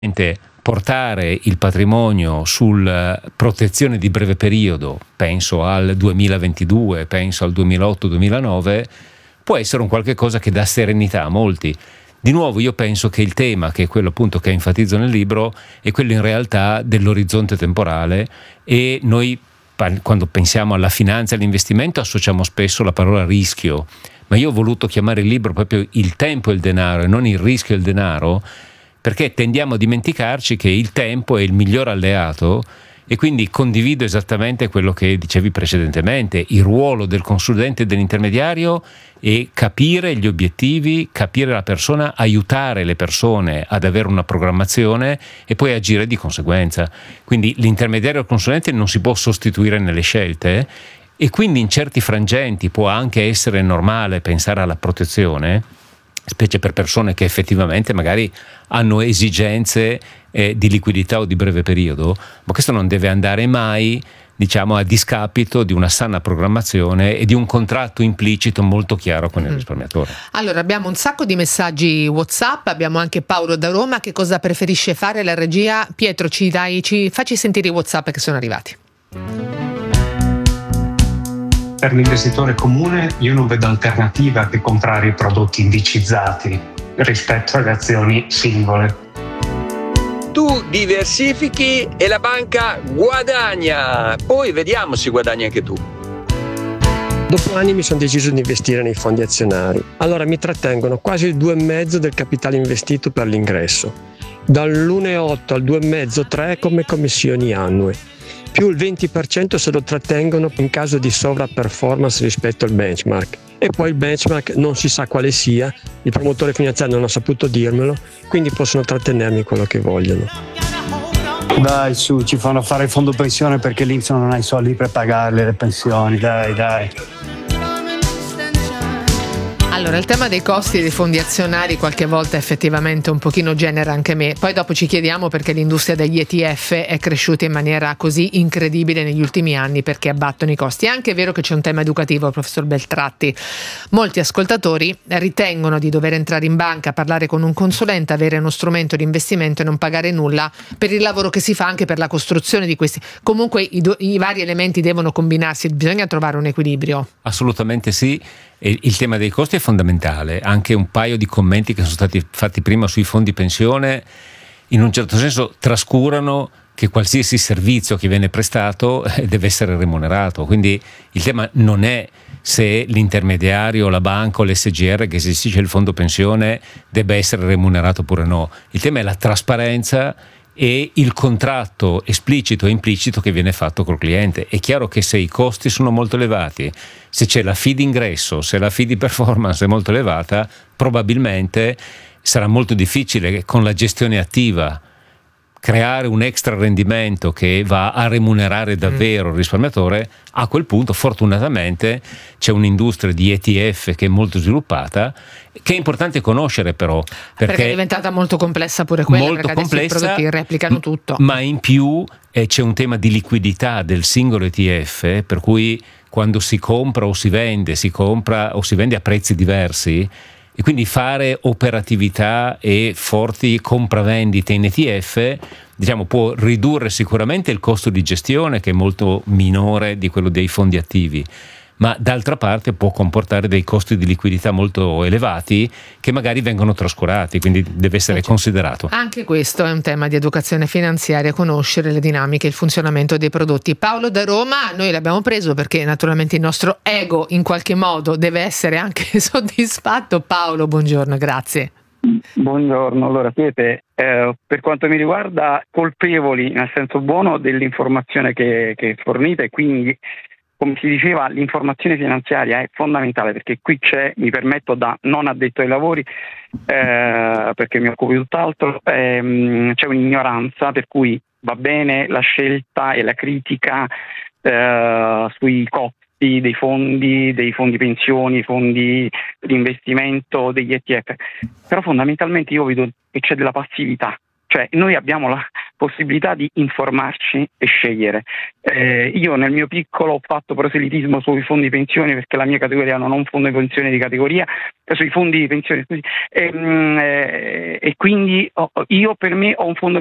portare il patrimonio sul protezione di breve periodo, penso al 2022, penso al 2008-2009, può essere un qualche cosa che dà serenità a molti. Di nuovo io penso che il tema, che è quello appunto che enfatizzo nel libro, è quello in realtà dell'orizzonte temporale, e noi quando pensiamo alla finanza e all'investimento associamo spesso la parola rischio, ma io ho voluto chiamare il libro proprio Il tempo e il denaro e non il rischio e il denaro, perché tendiamo a dimenticarci che il tempo è il miglior alleato. E quindi condivido esattamente quello che dicevi precedentemente: il ruolo del consulente e dell'intermediario è capire gli obiettivi, capire la persona, aiutare le persone ad avere una programmazione e poi agire di conseguenza. Quindi l'intermediario e il consulente non si può sostituire nelle scelte, e quindi in certi frangenti può anche essere normale pensare alla protezione, specie per persone che effettivamente magari hanno esigenze di liquidità o di breve periodo, ma questo non deve andare mai, diciamo, a discapito di una sana programmazione e di un contratto implicito molto chiaro con il risparmiatore. Allora, abbiamo un sacco di messaggi WhatsApp, abbiamo anche Paolo da Roma. Che cosa preferisce fare la regia? Pietro, facci sentire i WhatsApp che sono arrivati. Per l'investitore comune io non vedo alternativa che comprare i prodotti indicizzati rispetto alle azioni singole. Tu diversifichi e la banca guadagna, poi vediamo se guadagni anche tu. Dopo anni mi sono deciso di investire nei fondi azionari. Allora mi trattengono quasi il 2,5 del capitale investito per l'ingresso, dall'1,8 al 2,5-3 come commissioni annue, più il 20% se lo trattengono in caso di sovraperformance rispetto al benchmark. E poi il benchmark non si sa quale sia, il promotore finanziario non ha saputo dirmelo, quindi possono trattenermi quello che vogliono. Dai su, ci fanno fare il fondo pensione perché l'Inps non ha i soldi per pagarle le pensioni, dai. Allora, il tema dei costi dei fondi azionari qualche volta effettivamente un pochino genera anche me. Poi dopo ci chiediamo perché l'industria degli ETF è cresciuta in maniera così incredibile negli ultimi anni, perché abbattono i costi. È anche vero che c'è un tema educativo, professor Beltratti. Molti ascoltatori ritengono di dover entrare in banca, parlare con un consulente, avere uno strumento di investimento e non pagare nulla per il lavoro che si fa, anche per la costruzione di questi. Comunque i vari elementi devono combinarsi, bisogna trovare un equilibrio. Assolutamente sì. E il tema dei costi è fondamentale. Anche un paio di commenti che sono stati fatti prima sui fondi pensione in un certo senso trascurano che qualsiasi servizio che viene prestato deve essere remunerato. Quindi il tema non è se l'intermediario, la banca o l'SGR che gestisce il fondo pensione debba essere remunerato oppure no. Il tema è la trasparenza e il contratto esplicito e implicito che viene fatto col cliente. È chiaro che se i costi sono molto elevati, se c'è la fee d'ingresso, se la fee di performance è molto elevata, probabilmente sarà molto difficile con la gestione attiva creare un extra rendimento che va a remunerare davvero il risparmiatore. A quel punto fortunatamente c'è un'industria di ETF che è molto sviluppata, che è importante conoscere però, perché è diventata molto complessa pure quella, molto perché adesso complessa, i prodotti replicano tutto. Ma in più c'è un tema di liquidità del singolo ETF, per cui quando si compra o si vende a prezzi diversi, e quindi fare operatività e forti compravendite in ETF, diciamo, può ridurre sicuramente il costo di gestione, che è molto minore di quello dei fondi attivi, ma d'altra parte può comportare dei costi di liquidità molto elevati che magari vengono trascurati, quindi deve essere considerato. Anche questo è un tema di educazione finanziaria, conoscere le dinamiche e il funzionamento dei prodotti. Paolo da Roma, noi l'abbiamo preso perché naturalmente il nostro ego in qualche modo deve essere anche soddisfatto. Paolo, buongiorno, grazie. Buongiorno, allora siete per quanto mi riguarda colpevoli nel senso buono dell'informazione che fornite, quindi come si diceva l'informazione finanziaria è fondamentale, perché qui mi permetto da non addetto ai lavori perché mi occupo di tutt'altro, c'è un'ignoranza per cui va bene la scelta e la critica sui costi dei fondi pensioni, fondi di investimento, degli ETF, però fondamentalmente io vedo che c'è della passività. Cioè noi abbiamo la possibilità di informarci e scegliere. Io nel mio piccolo ho fatto proselitismo sui fondi pensioni, perché la mia categoria non ha un fondo di pensione di categoria, sui fondi di pensione, scusi, e quindi io per me ho un fondo